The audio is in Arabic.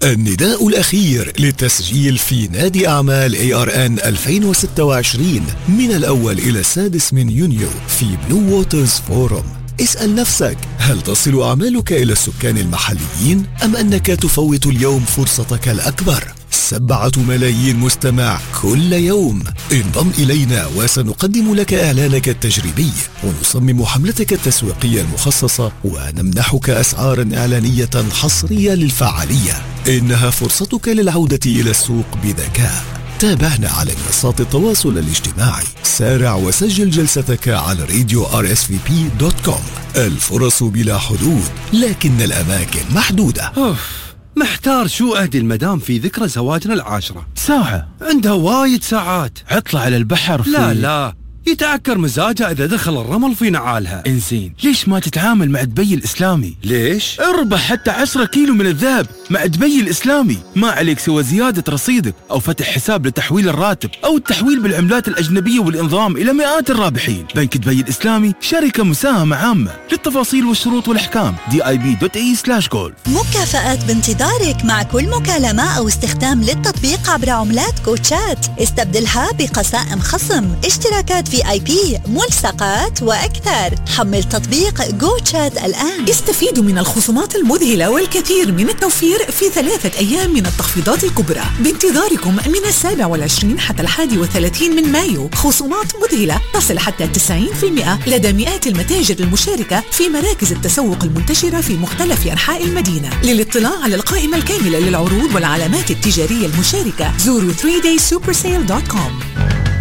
النداء الأخير للتسجيل في نادي أعمال ARN 2026 من الأول إلى 6 من يونيو في بلو ووترز فورم. اسأل نفسك، هل تصل أعمالك إلى السكان المحليين أم أنك تفوت اليوم فرصتك الأكبر؟ 7 ملايين مستمع كل يوم. انضم إلينا وسنقدم لك إعلانك التجريبي ونصمم حملتك التسويقية المخصصة ونمنحك أسعارا إعلانية حصرية للفعالية. إنها فرصتك للعودة إلى السوق بذكاء. تابعنا على منصات التواصل الاجتماعي. سارع وسجل جلستك على راديو rsvp.com. الفرص بلا حدود لكن الأماكن محدودة. محتار شو أهدي المدام في ذكرى زواجنا 10. ساعة، عندها وايد ساعات. عطلة على البحر في... لا يتعكر مزاجها إذا دخل الرمل في نعالها. إنزين، ليش ما تتعامل مع دبي الإسلامي؟ ليش؟ اربح حتى 10 كيلو من الذهب مع دبي الإسلامي. ما عليك سوى زيادة رصيدك أو فتح حساب لتحويل الراتب أو التحويل بالعملات الأجنبية والإنضام إلى مئات الرابحين. بنك دبي الإسلامي شركة مساهمة عامة. للتفاصيل والشروط والأحكام dib.ae/golf. مكافآت بانتظارك مع كل مكالمة أو استخدام للتطبيق عبر عملات كوتشات. استبدلها بقسائم خصم، اشتراكات VIP، ملصقات وأكثر. حمل تطبيق كوتشات الآن. استفيدوا من الخصومات المذهلة والكثير من التوفير في 3 أيام من التخفيضات الكبرى بانتظاركم من 27 حتى 31 من مايو. خصومات مذهلة تصل حتى 90% لدى مئات المتاجر المشاركة في مراكز التسوق المنتشرة في مختلف أنحاء المدينة. للاطلاع على القائمة الكاملة للعروض والعلامات التجارية المشاركة زوروا 3daysupersale.com.